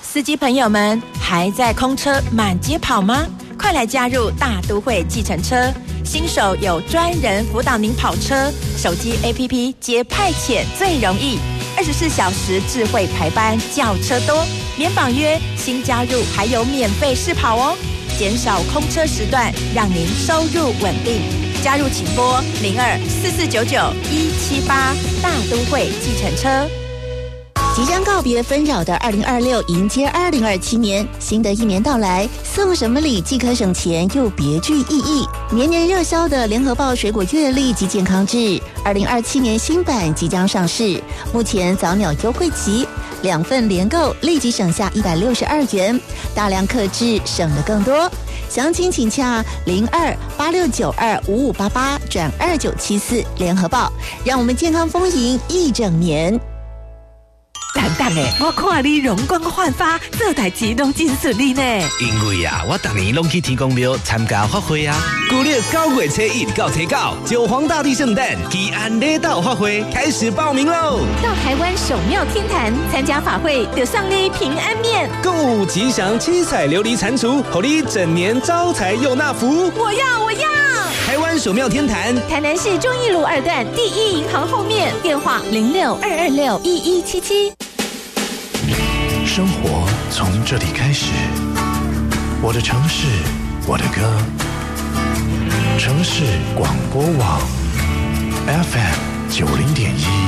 司机朋友们，还在空车满街跑吗？快来加入大都会计程车，新手有专人辅导您跑车，手机 APP 接派遣最容易，24小时智慧排班，轿车多，免绑约，新加入还有免费试跑哦，减少空车时段，让您收入稳定。加入请拨0244991178，大都会计程车。 即将告别纷扰的2026，迎接2027年，新的一年到来，送什么礼既可省钱又别具意义。年年热销的联合报水果月历及健康志，2027年新版即将上市，目前早鸟优惠期，2份连购立即省下162元，大量客制省得更多。详情请洽0286925588转2974联合报，让我们健康丰盈一整年。 等诶，我看你容光焕发，做代志拢真顺利呢。 因为啊，我逐年拢去天公庙参加法会啊。 旧历9月初1到初9，九皇大帝圣诞祈安礼道法会开始报名喽！ 到台湾首庙天坛参加法会，得上礼平安面， 购物吉祥七彩琉璃蟾蜍，互你整年招财又纳福。 我要！ 台湾首庙天坛， 台南市忠义路2段第一银行后面，电话0622611177。 生活从这里开始，我的城市，我的歌。城市广播网 FM90.1